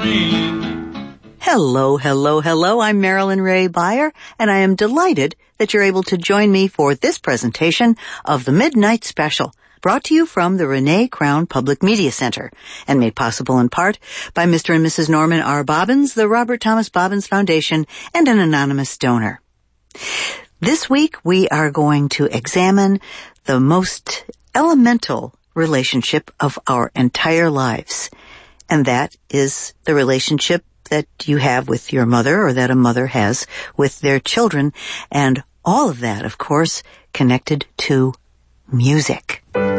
dream. Hello, hello, hello. I'm Marilyn Ray Beyer, and I am delighted that you're able to join me for this presentation of the Midnight Special, brought to you from the Renee Crown Public Media Center, and made possible in part by Mr. and Mrs. Norman R. Bobbins, the Robert Thomas Bobbins Foundation, and an anonymous donor. This week, we are going to examine the most elemental relationship of our entire lives, and that is the relationship that you have with your mother, or that a mother has with their children, and all of that, of course, connected to music.